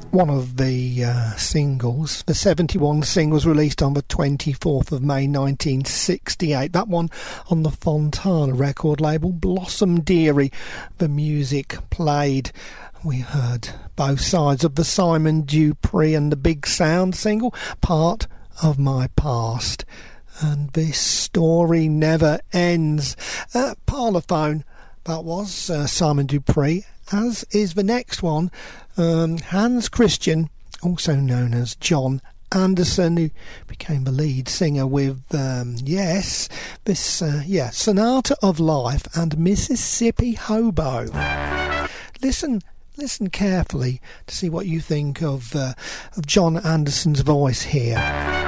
one of the singles. The 71 singles released on the 24th of May 1968. That one on the Fontana record label, Blossom Dearie. The music played. We heard both sides of the Simon Dupree and the Big Sound single, Part of My Past. And this story never ends. Parlophone, that was Simon Dupree, as is the next one. Hans Christian, also known as John Anderson, who became the lead singer with Sonata of Life and Mississippi Hobo. Listen carefully to see what you think of John Anderson's voice here.